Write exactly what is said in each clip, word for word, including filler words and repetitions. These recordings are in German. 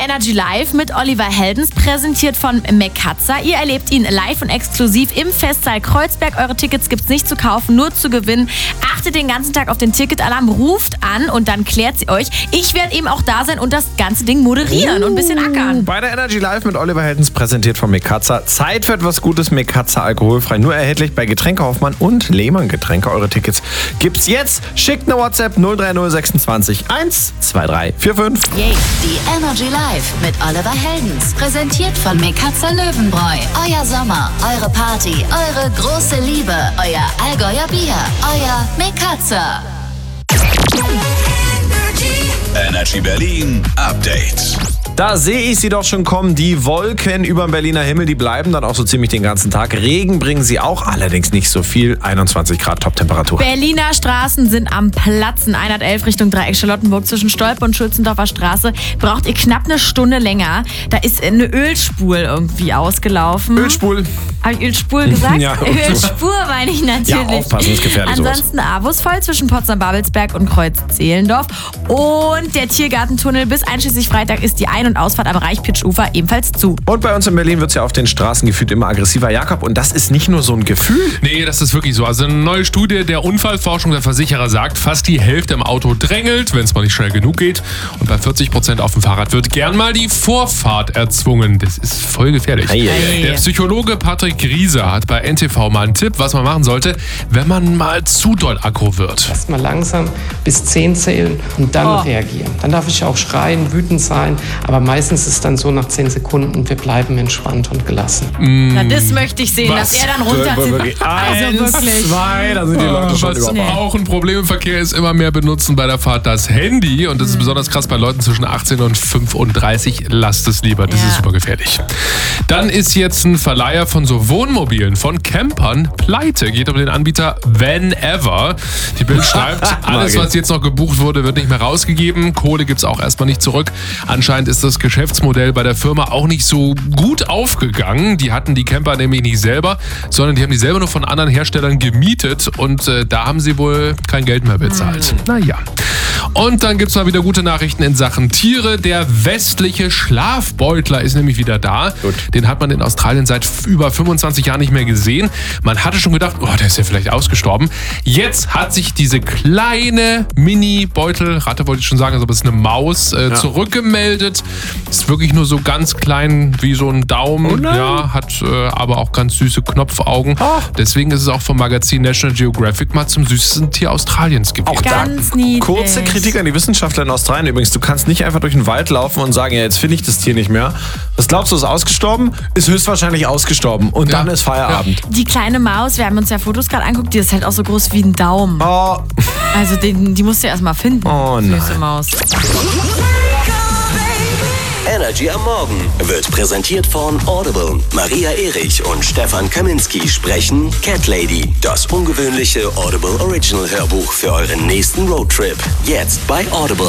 Energy Live mit Oliver Heldens, präsentiert von Mekatza. Ihr erlebt ihn live und exklusiv im Festsaal Kreuzberg. Eure Tickets gibt's nicht zu kaufen, nur zu gewinnen. Achtet den ganzen Tag auf den Ticketalarm, ruft an und dann klärt sie euch. Ich werde eben auch da sein und das ganze Ding moderieren und ein bisschen ackern. Bei der Energy Live mit Oliver Heldens, präsentiert von Mekatza. Zeit für etwas Gutes, Mekatza alkoholfrei. Nur erhältlich bei Getränkehoffmann und Lehmann Getränke. Eure Tickets gibt's jetzt. Schickt eine WhatsApp null drei null sechsundzwanzig eins zwei drei vier fünf. Yay. Die Energy Live mit Oliver Heldens, präsentiert von Mekatza Löwenbräu. Euer Sommer, eure Party, eure große Liebe, euer Allgäuer Bier, euer Mekatza. Energy Berlin Update. Da sehe ich sie doch schon kommen. Die Wolken über dem Berliner Himmel, die bleiben dann auch so ziemlich den ganzen Tag. Regen bringen sie auch, allerdings nicht so viel. einundzwanzig Grad Top-Temperatur. Berliner Straßen sind am Platzen. hundertelf Richtung Dreieck Charlottenburg zwischen Stolpe und Schützendorfer Straße. Braucht ihr knapp eine Stunde länger. Da ist eine Ölspur irgendwie ausgelaufen. Ölspur. Habe ich Ölspur gesagt? Ja. Ölspur meine ich natürlich. Ja, aufpassen, ist gefährlich sowas. Ansonsten Avus voll zwischen Potsdam-Babelsberg und Kreuz-Zehlendorf. Und der Tiergartentunnel bis einschließlich Freitag ist die Ein- und Ausfahrt am Reichpitsch-Ufer ebenfalls zu. Und bei uns in Berlin wird es ja auf den Straßen gefühlt immer aggressiver, Jakob. Und das ist nicht nur so ein Gefühl. Nee, das ist wirklich so. Also eine neue Studie der Unfallforschung der Versicherer sagt, fast die Hälfte im Auto drängelt, wenn es mal nicht schnell genug geht. Und bei vierzig Prozent auf dem Fahrrad wird gern mal die Vorfahrt erzwungen. Das ist voll gefährlich. Ei, ei, ei. Der Psychologe Patrick Grieser hat bei N T V mal einen Tipp, was man machen sollte, wenn man mal zu doll aggro wird. Erstmal langsam bis zehn zählen und dann Oh. reagieren. Dann darf ich auch schreien, wütend sein, aber meistens ist es dann so nach zehn Sekunden, wir bleiben entspannt und gelassen. Na, das möchte ich sehen, Was? dass er dann runterzieht. Also Eins, wirklich. zwei, da sind die Leute schon Was überfordert. auch ein Problem im Verkehr ist, immer mehr benutzen bei der Fahrt das Handy. Und das ist besonders krass bei Leuten zwischen achtzehn und fünfunddreißig. Lasst es lieber, das Ja. ist super gefährlich. Dann ist jetzt ein Verleiher von so Wohnmobilen, von Campern, pleite. Geht um den Anbieter Whenever. Die Bild schreibt, alles, was jetzt noch gebucht wurde, wird nicht mehr rausgegeben. Kohle gibt's auch erstmal nicht zurück. Anscheinend ist das Geschäftsmodell bei der Firma auch nicht so gut aufgegangen. Die hatten die Camper nämlich nicht selber, sondern die haben die selber nur von anderen Herstellern gemietet und äh, da haben sie wohl kein Geld mehr bezahlt. Mhm. Naja. Und dann gibt's mal wieder gute Nachrichten in Sachen Tiere. Der westliche Schlafbeutler ist nämlich wieder da. Gut. Den hat man in Australien seit f- über fünfundzwanzig Jahren nicht mehr gesehen. Man hatte schon gedacht, oh, der ist ja vielleicht ausgestorben. Jetzt hat sich diese kleine Mini-Beutelratte, wollte ich schon sagen, also das ist eine Maus, äh, zurückgemeldet. Ist wirklich nur so ganz klein wie so ein Daumen. Oh nein. Ja, hat äh, aber auch ganz süße Knopfaugen. Oh. Deswegen ist es auch vom Magazin National Geographic mal zum süßesten Tier Australiens gewählt. Auch da Ganz niedlich. kurze Kritik an die Wissenschaftler in Australien übrigens. Du kannst nicht einfach durch den Wald laufen und sagen, ja, jetzt finde ich das Tier nicht mehr. Was glaubst du, ist ausgestorben? Ist höchstwahrscheinlich ausgestorben. Und Ja. dann ist Feierabend. Die kleine Maus, wir haben uns ja Fotos gerade angeguckt, die ist halt auch so groß wie ein Daumen. Oh, Also den, die musst du erst mal finden. Oh Süße nein. Maus. Energy am Morgen wird präsentiert von Audible. Maria Erich und Stefan Kaminski sprechen Cat Lady, das ungewöhnliche Audible Original Hörbuch für euren nächsten Roadtrip. Jetzt bei Audible.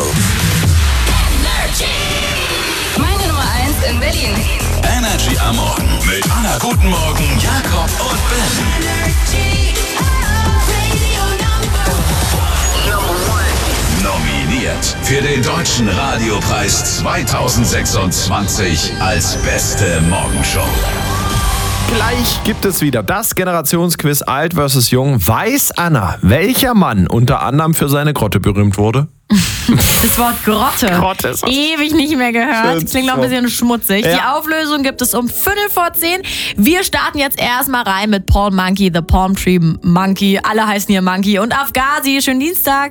Meine Nummer eins in Berlin. Energy am Morgen mit Anna Guten Morgen, Jakob und Ben. Nominiert für den Deutschen Radiopreis zweitausendsechsundzwanzig als beste Morgenshow. gleich gibt es wieder das Generationsquiz Alt versus Jung. Weiß Anna, welcher Mann unter anderem für seine Grotte berühmt wurde? Das Wort Grotte. Grotte ist das. Ewig nicht mehr gehört. Schön Klingt noch ein bisschen schmutzig. Ja. Die Auflösung gibt es um Viertel vor zehn. Wir starten jetzt erstmal rein mit Paul Monkey, The Palm Tree Monkey. Alle heißen hier Monkey. Und Afghazi. Schönen Dienstag.